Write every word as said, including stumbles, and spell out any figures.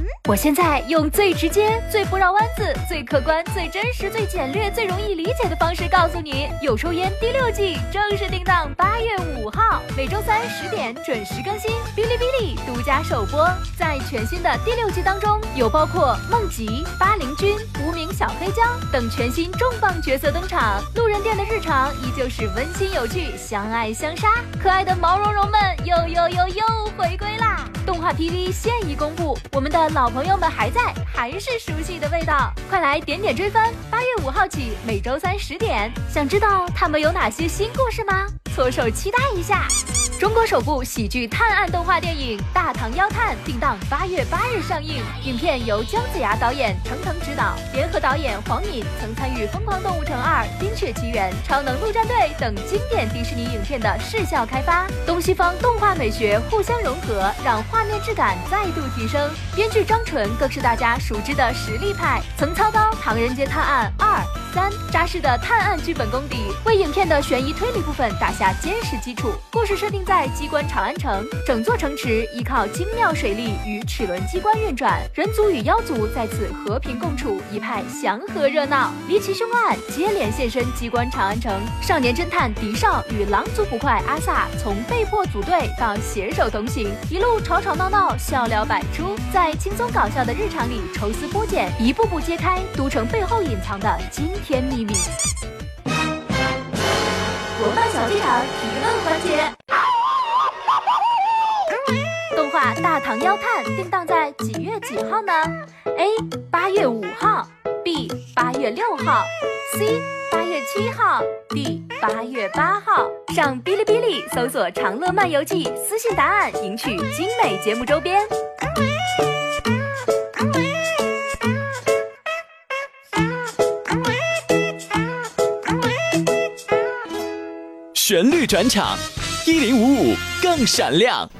我现在用最直接、最不绕弯子、最客观、最真实、最简略、最容易理解的方式告诉你，有抽烟第六季正式定档八月五号，每周三十点准时更新，哔哩哔哩独家首播。在全新的第六季当中，有包括梦吉、八灵君、无名小黑椒等全新重磅角色登场。路人店的日常依旧是温馨有趣，相爱相杀，可爱的毛茸茸们又又又又回归啦！动画 P V 现已公布，我们的老朋友们还在，还是熟悉的味道，快来点点追番！八月五号起，每周三十点，想知道他们有哪些新故事吗？搓手期待一下！中国首部喜剧探案动画电影《大唐妖探》定档八月八日上映。影片由姜子牙导演、程腾执导，联合导演黄敏曾参与《疯狂动物城二》《冰雪奇缘》《超能陆战队》等经典迪士尼影片的视效开发，东西方动画美学互相融合，让画面质感再度提升。编剧张纯更是大家熟知的实力派，曾操刀《唐人街探案二》。三扎实的探案剧本功底，为影片的悬疑推理部分打下坚实基础。故事设定在机关长安城，整座城池依靠精妙水利与齿轮机关运转，人族与妖族在此和平共处，一派祥和热闹。离奇凶案接连现身机关长安城，少年侦探狄少与狼族捕快阿萨从被迫组队到携手同行，一路吵吵闹闹，笑料百出，在轻松搞笑的日常里抽丝剥茧，一步步揭开都城背后隐藏的惊天秘密。国漫小剧场提问环节，动画《大唐妖探》定档在几月几号呢 ？A. 八月五号 ，B. 八月六号 ，C. 八月七号 ，D. 八月八号。上哔哩哔哩搜索“长乐漫游记”，私信答案，赢取精美节目周边。 旋律转场，一零五五更闪亮。